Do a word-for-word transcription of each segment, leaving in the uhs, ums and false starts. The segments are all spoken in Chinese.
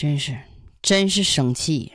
真是真是生气。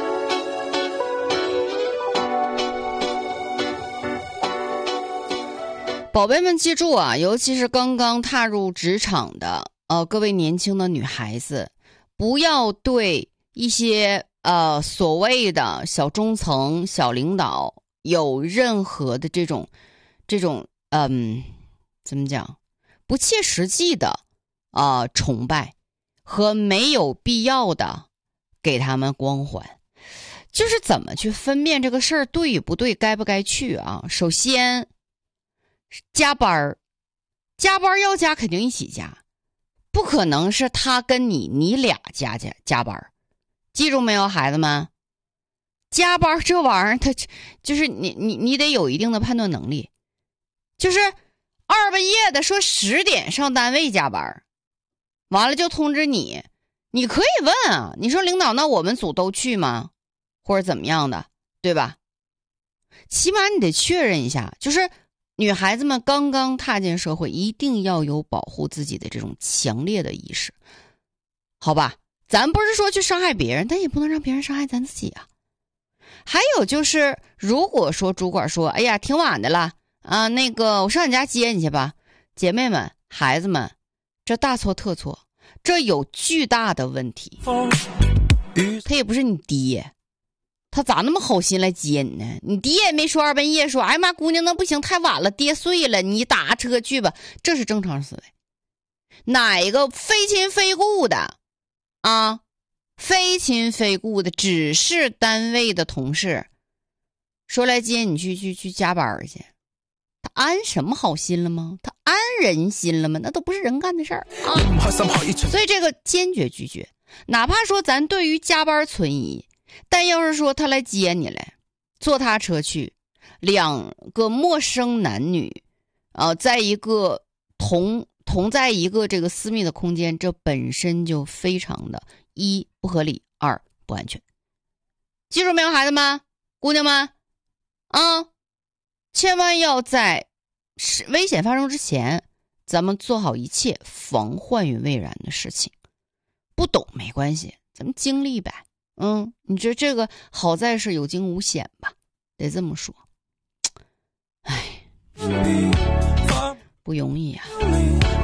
宝贝们记住啊，尤其是刚刚踏入职场的呃各位年轻的女孩子，不要对一些呃所谓的小中层、小领导有任何的这种这种嗯怎么讲不切实际的啊、呃、崇拜和没有必要的给他们光环。就是怎么去分辨这个事儿对与不对，该不该去啊？首先加班儿，加班要加肯定一起加，不可能是他跟你你俩加加加班。记住没有，孩子们？加班这玩意儿，它就是你你你得有一定的判断能力。就是二半夜的说十点上单位加班，完了就通知你，你可以问啊，你说领导，那我们组都去吗？或者怎么样的，对吧？起码你得确认一下，就是女孩子们刚刚踏进社会，一定要有保护自己的这种强烈的意识，好吧？咱不是说去伤害别人，但也不能让别人伤害咱自己啊。还有就是，如果说主管说，哎呀，挺晚的了啊，那个我上你家接你去吧，姐妹们、孩子们，这大错特错，这有巨大的问题。他也不是你爹。他咋那么好心来接你呢？你爹也没说二半夜说，哎呀妈，姑娘那不行，太晚了，爹睡了，你打车去吧，这是正常思维。哪个非亲非故的啊？非亲非故的，只是单位的同事，说来接你去去去加班去，他安什么好心了吗？他安人心了吗？那都不是人干的事儿啊！所以这个坚决拒绝，哪怕说咱对于加班存疑。但要是说他来接你来，坐他车去，两个陌生男女，呃，在一个同同在一个这个私密的空间，这本身就非常的一不合理，二不安全。记住没有，孩子们、姑娘们，啊，千万要在危险发生之前，咱们做好一切防患于未然的事情。不懂没关系，咱们经历呗。嗯，你这这个好在是有惊无险吧，得这么说。哎，不容易啊。